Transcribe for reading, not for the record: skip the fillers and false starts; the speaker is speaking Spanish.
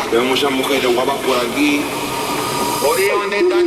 Veo muchas mujeres guapas por aquí. Oye, ¿dónde están?